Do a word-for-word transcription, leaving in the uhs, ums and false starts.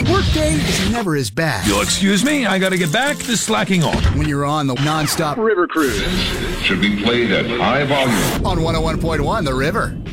A workday is never as bad. You'll excuse me, I gotta get back to slacking off. When you're on the non-stop river cruise. Should be played at high volume. On one oh one point one The River.